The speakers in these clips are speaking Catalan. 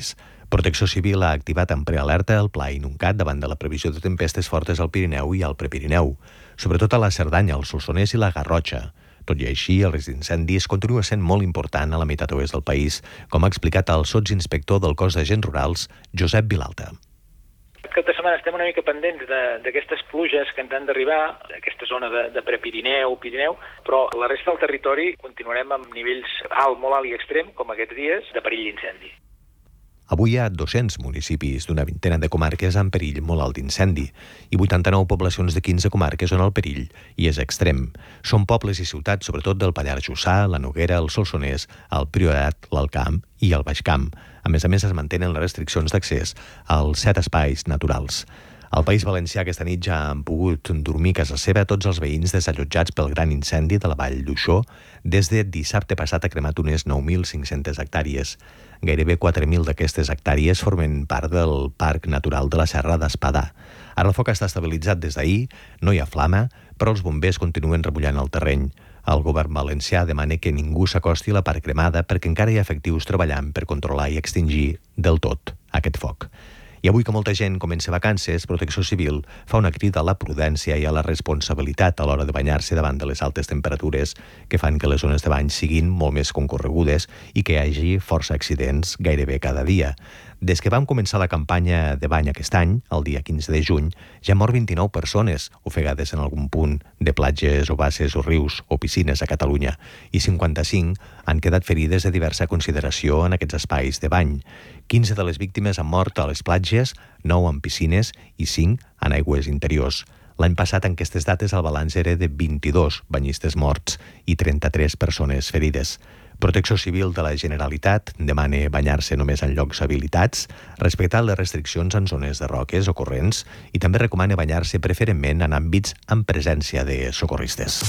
país. Protecció Civil ha activat en prealerta el Pla Inuncat davant de la previsió de tempestes fortes al Pirineu i al Prepirineu, sobretot a la Cerdanya, el Solsonès i la Garrotxa. Tot i així, el risc d'incendis continua sent molt important a la meitat oest del país, com ha explicat el sotsinspector del Cos d'Agents Rurals, Josep Vilalta. Aquesta setmana estem una mica pendents d'aquestes pluges que ens han d'arribar, d'aquesta zona de Prepirineu, Pirineu, però la resta del territori continuarem amb nivells molt alt i extrem, com aquests dies, de perill d'incendi. Avui hi ha 200 municipis d'una vintena de comarques en perill molt alt d'incendi i 89 poblacions de 15 comarques on el perill hi és extrem. Són pobles i ciutats, sobretot del Pallars Jussà, la Noguera, el Solsonès, el Priorat, l'Alt Camp i el Baix Camp. A més, es mantenen les restriccions d'accés als 7 espais naturals. Al País Valencià aquesta nit ja han pogut dormir a casa seva tots els veïns desallotjats pel gran incendi de la Vall d'Uixó. Des de dissabte passat ha cremat unes 9.500 hectàrees. Gairebé 4.000 d'aquestes hectàrees formen part del Parc Natural de la Serra d'Espadà. Ara el foc està estabilitzat des d'ahir, no hi ha flama, però els bombers continuen remullant el terreny. El govern valencià demana que ningú s'acosti a la part cremada perquè encara hi ha efectius treballant per controlar i extingir del tot aquest foc. I avui que molta gent comença vacances, Protecció Civil fa una crida a la prudència i a la responsabilitat a l'hora de banyar-se davant de les altes temperatures que fan que les zones de bany siguin molt més concorregudes i que hi hagi força accidents gairebé cada dia. Des que vam començar la campanya de bany aquest any, el dia 15 de juny, ja han mort 29 persones ofegades en algun punt de platges o basses o rius o piscines a Catalunya i 55 han quedat ferides de diversa consideració en aquests espais de bany. 15 de les víctimes han mort a les platges, 9 en piscines i 5 en aigües interiors. L'any passat, en aquestes dates, el balanç era de 22 banyistes morts i 33 persones ferides. Protecció Civil de la Generalitat demana banyar-se només en llocs habilitats, respectar les restriccions en zones de roques o corrents i també recomana banyar-se preferentment en àmbits amb presència de socorristes.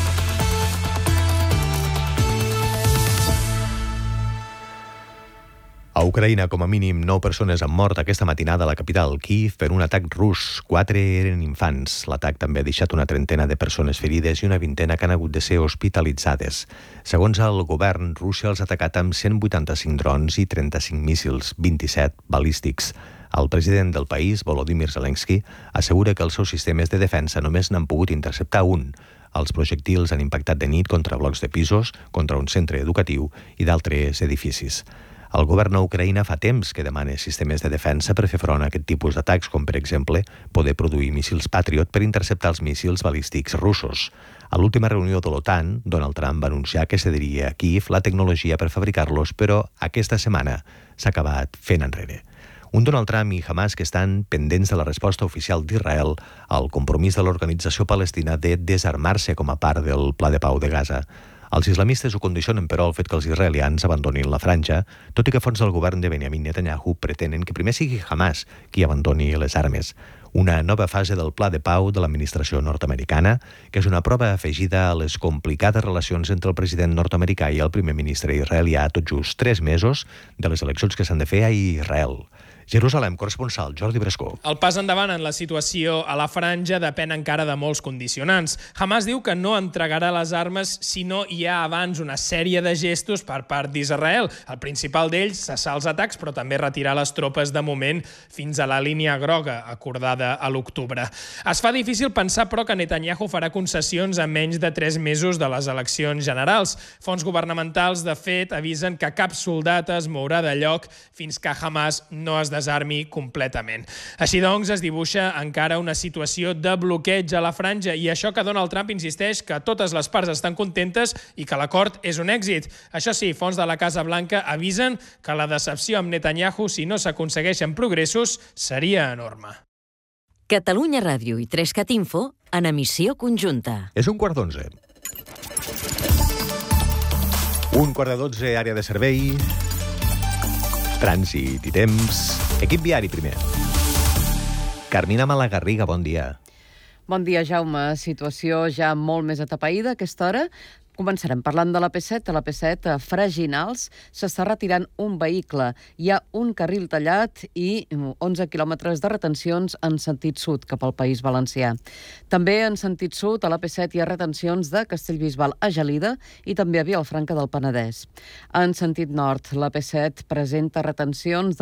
A Ucraïna, com a mínim, 9 persones han mort aquesta matinada a la capital, Kíev, per un atac rus. 4 eren infants. L'atac també ha deixat una trentena de persones ferides i una vintena que han hagut de ser hospitalitzades. Segons el govern, Rússia els ha atacat amb 185 drons i 35 míssils, 27 balístics. El president del país, Volodymyr Zelensky, assegura que els seus sistemes de defensa només n'han pogut interceptar un. Els projectils han impactat de nit contra blocs de pisos, contra un centre educatiu i d'altres edificis. El govern a Ucraïna fa temps que demana sistemes de defensa per fer front a aquest tipus d'atacs, com per exemple poder produir míssils Patriot per interceptar els míssils balístics russos. A l'última reunió de l'OTAN, Donald Trump va anunciar que cediria a Kíev la tecnologia per fabricar-los, però aquesta setmana s'ha acabat fent enrere. Un Donald Trump i Hamas que estan pendents de la resposta oficial d'Israel al compromís de l'organització palestina de desarmar-se com a part del Pla de Pau de Gaza. Els islamistes ho condicionen, però, el fet que els israelians abandonin la franja, tot i que fons del govern de Benjamin Netanyahu pretenen que primer sigui Hamas qui abandoni les armes. Una nova fase del Pla de Pau de l'administració nord-americana, que és una prova afegida a les complicades relacions entre el president nord-americà i el primer ministre israelià tot just 3 mesos de les eleccions que s'han de fer a Israel. Jerusalem, corresponsal Jordi Brescó. El pas endavant en la situació a la franja depèn encara de molts condicionants. Hamas diu que no entregarà les armes si no hi ha abans una sèrie de gestos per part d'Israel. El principal d'ells, cessar els atacs, però també retirar les tropes de moment fins a la línia groga, acordada a l'octubre. Es fa difícil pensar, però, que Netanyahu farà concessions en menys de 3 mesos de les eleccions generals. Fonts governamentals, de fet, avisen que cap soldat es mourà de lloc fins que Hamas no es desarmi completament. Així doncs, es dibuixa encara una situació de bloqueig a la franja i això que Donald Trump insisteix que totes les parts estan contentes i que l'acord és un èxit. Això sí, fonts de la Casa Blanca avisen que la decepció amb Netanyahu, si no s'aconsegueixen progressos, seria enorme. Catalunya Ràdio i 3cat Info en emissió conjunta. És 11:15. 11:12, àrea de servei, trànsit i temps. Equip viari primer. Carmina Malagarriga, bon dia. Bon dia, Jaume. Situació ja molt més atapeïda a aquesta hora. Començarem parlant de la P7. A la P7, a Freginals, s'està retirant un vehicle. Hi ha un carril tallat i 11 quilòmetres de retencions en sentit sud, cap al País Valencià. També en sentit sud, a la P7 hi ha retencions de Castellbisbal a Gelida i també a Vilafranca del Penedès. En sentit nord, la P7 presenta retencions